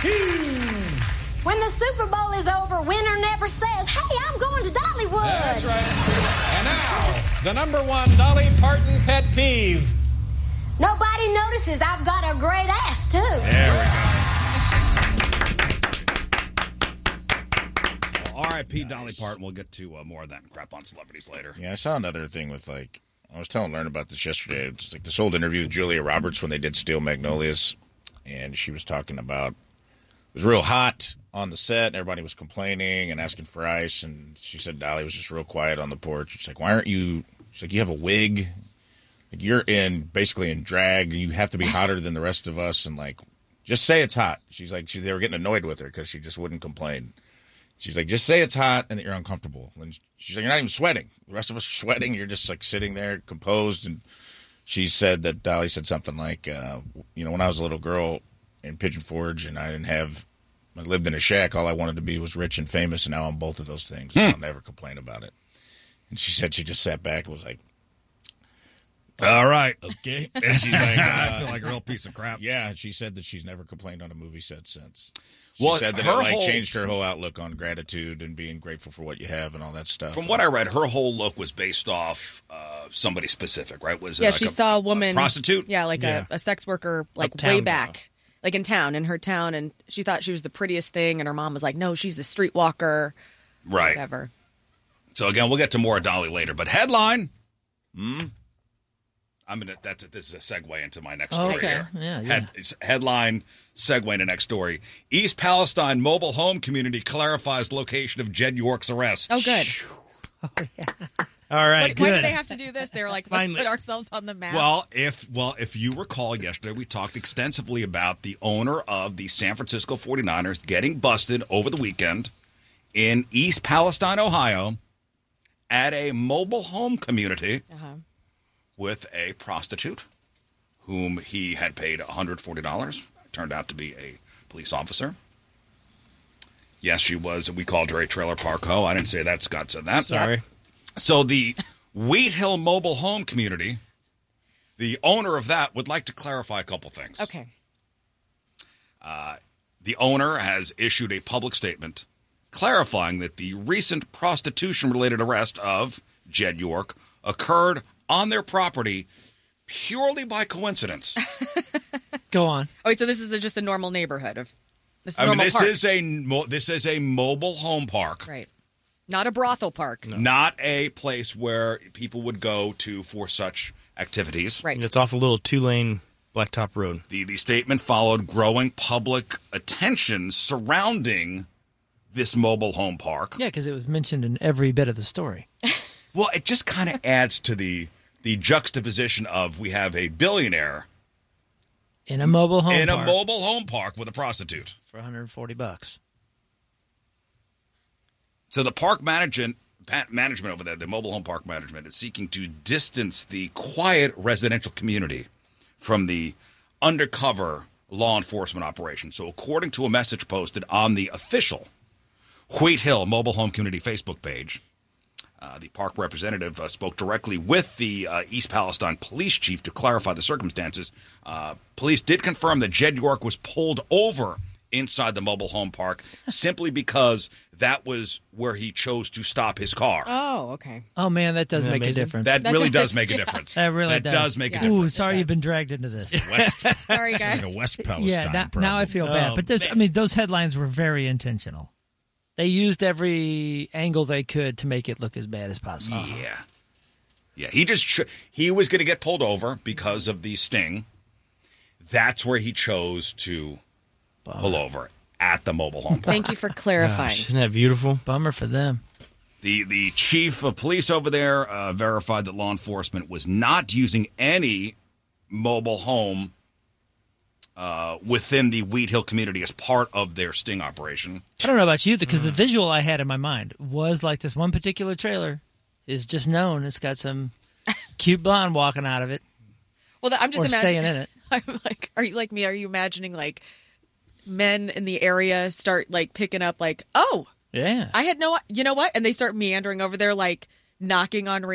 When the Super Bowl is over, winner never says, hey, I'm going to Dollywood. That's right. And now, the number one Dolly Parton pet peeve. Nobody notices I've got a great ass, too. There we go. Well, R.I.P. Nice. Dolly Parton. We'll get to more of that and crap on celebrities later. Yeah, I saw another thing with, I was telling Learn about this yesterday. It's like this old interview with Julia Roberts when they did Steel Magnolias, and she was talking about it was real hot on the set, and everybody was complaining and asking for ice, and she said Dolly was just real quiet on the porch. She's like, why aren't you, she's like, you have a wig, like you're basically in drag, and you have to be hotter than the rest of us, and just say it's hot. She's like, they were getting annoyed with her because she just wouldn't complain. She's like, just say it's hot and that you're uncomfortable. And she's like, you're not even sweating. The rest of us are sweating. You're just sitting there composed. And she said that Dolly said something like, when I was a little girl in Pigeon Forge and I lived in a shack, all I wanted to be was rich and famous, and now I'm both of those things. And I'll never complain about it. And she said she just sat back and was like, all right, okay. And she's like, I feel like a real piece of crap. Yeah, and she said that she's never complained on a movie set since. She Well, said that it changed her whole outlook on gratitude and being grateful for what you have and all that stuff. From what I read, her whole look was based off somebody specific, right? Was it she saw a woman, a prostitute? Yeah, a sex worker, way back, in her town, and she thought she was the prettiest thing, and her mom was like, "No, she's a streetwalker." Right. Whatever. So again, we'll get to more of Dolly later, but headline. This is a segue into my next story here. Yeah. Headline segue into next story. East Palestine mobile home community clarifies location of Jed York's arrest. Oh, good. Oh, yeah. All right, Why do they have to do this? They're like, let's put ourselves on the map. Well, if you recall yesterday, we talked extensively about the owner of the San Francisco 49ers getting busted over the weekend in East Palestine, Ohio, at a mobile home community. With a prostitute whom he had paid $140. Turned out to be a police officer. Yes, she was. We called her a trailer park hoe. I didn't say that. Scott said that. Sorry. So the Wheat Hill Mobile Home Community, the owner of that would like to clarify a couple things. Okay. The owner has issued a public statement clarifying that the recent prostitution-related arrest of Jed York occurred on their property purely by coincidence. Go on. Oh, so this is just a normal neighborhood of this park. This is a mobile home park. Right. Not a brothel park. No. Not a place where people would go to for such activities. Right. It's off a little 2-lane blacktop road. The statement followed growing public attention surrounding this mobile home park. Yeah, because it was mentioned in every bit of the story. Well, it just kind of adds to the juxtaposition of we have a billionaire in a mobile home park with a prostitute for $140. So the park management over there, the mobile home park management, is seeking to distance the quiet residential community from the undercover law enforcement operation. So according to a message posted on the official Wheat Hill Mobile Home Community Facebook page, the park representative spoke directly with the East Palestine police chief to clarify the circumstances. Police did confirm that Jed York was pulled over inside the mobile home park simply because that was where he chose to stop his car. Oh, okay. Oh, man, that does make a difference. That really does make a difference. That really does make a difference. Ooh, sorry you've been dragged into this. Sorry, guys. Like a West Palestine problem. Now I feel bad. But those headlines were very intentional. They used every angle they could to make it look as bad as possible. Yeah. He was going to get pulled over because of the sting. That's where he chose to pull over at the mobile home park. Thank you for clarifying. Gosh, isn't that beautiful? Bummer for them. The chief of police over there verified that law enforcement was not using any mobile home within the Wheat Hill community as part of their sting operation. I don't know about you, because the visual I had in my mind was like this one particular trailer is just known. It's got some cute blonde walking out of it. Well, I'm just imagining staying in it. I'm like, are you like me? Are you imagining like men in the area start like picking up like, oh, yeah, I had no, you know what? And they start meandering over there like knocking on